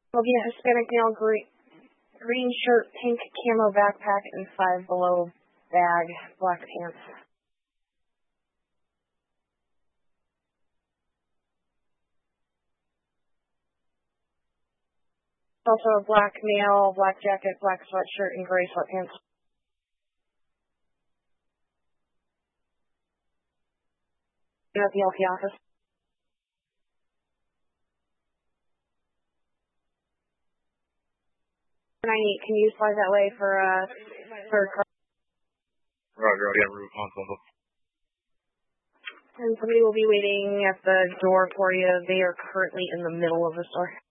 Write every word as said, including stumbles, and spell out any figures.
Will be a Hispanic male, green, green shirt, pink camo backpack, and five below bag, black pants. Also a black male, black jacket, black sweatshirt, and gray sweatpants. You're at the L P office. ninety-eight, can you slide that way for uh for Roger, I'll get roof on something. And somebody will be waiting at the door for you. They are currently in the middle of the store.